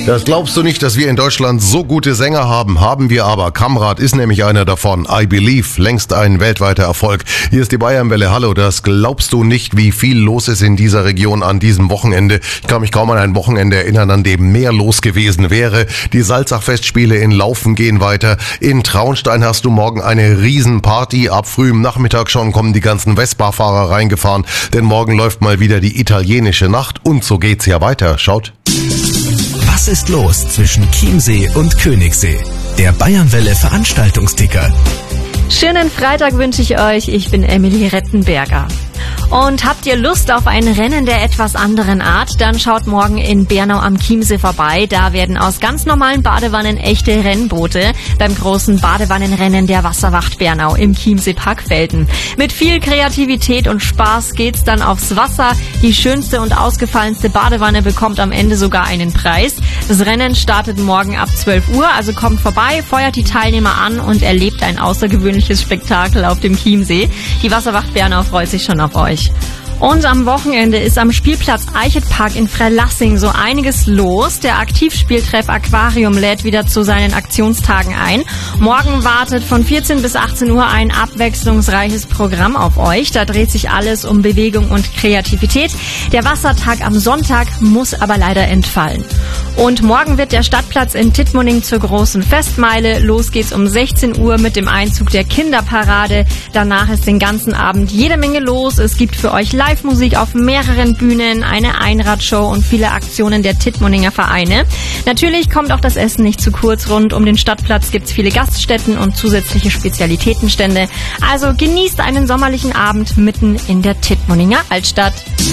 Das glaubst du nicht, dass wir in Deutschland so gute Sänger haben. Haben wir aber. Kamrat ist nämlich einer davon. I Believe, längst ein weltweiter Erfolg. Hier ist die Bayernwelle. Hallo, das glaubst du nicht, wie viel los ist in dieser Region an diesem Wochenende. Ich kann mich kaum an ein Wochenende erinnern, an dem mehr los gewesen wäre. Die Salzach-Festspiele in Laufen gehen weiter. In Traunstein hast du morgen eine Riesenparty. Ab frühem Nachmittag schon kommen die ganzen Vespa-Fahrer reingefahren. Denn morgen läuft mal wieder die italienische Nacht. Und so geht's ja weiter. Schaut. Was ist los zwischen Chiemsee und Königssee? Der Bayernwelle Veranstaltungsticker. Schönen Freitag wünsche ich euch. Ich bin Emily Rettenberger. Und habt ihr Lust auf ein Rennen der etwas anderen Art? Dann schaut morgen in Bernau am Chiemsee vorbei. Da werden aus ganz normalen Badewannen echte Rennboote beim großen Badewannenrennen der Wasserwacht Bernau im Chiemsee-Parkfelden. Mit viel Kreativität und Spaß geht's dann aufs Wasser. Die schönste und ausgefallenste Badewanne bekommt am Ende sogar einen Preis. Das Rennen startet morgen ab 12 Uhr, also kommt vorbei, feuert die Teilnehmer an und erlebt ein außergewöhnliches Spektakel auf dem Chiemsee. Die Wasserwacht Bernau freut sich schon auf euch. Und am Wochenende ist am Spielplatz Eichetpark in Freilassing so einiges los. Der Aktivspieltreff Aquarium lädt wieder zu seinen Aktionstagen ein. Morgen wartet von 14 bis 18 Uhr ein abwechslungsreiches Programm auf euch. Da dreht sich alles um Bewegung und Kreativität. Der Wassertag am Sonntag muss aber leider entfallen. Und morgen wird der Stadtplatz in Tittmoning zur großen Festmeile. Los geht's um 16 Uhr mit dem Einzug der Kinderparade. Danach ist den ganzen Abend jede Menge los. Es gibt für euch Live-Musik auf mehreren Bühnen, eine Einradshow und viele Aktionen der Tittmoninger Vereine. Natürlich kommt auch das Essen nicht zu kurz. Rund um den Stadtplatz gibt's viele Gaststätten und zusätzliche Spezialitätenstände. Also genießt einen sommerlichen Abend mitten in der Tittmoninger Altstadt.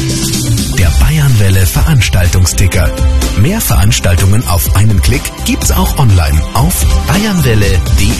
Der Bayernwelle Veranstaltungsticker. Mehr Veranstaltungen auf einen Klick gibt's auch online auf bayernwelle.de.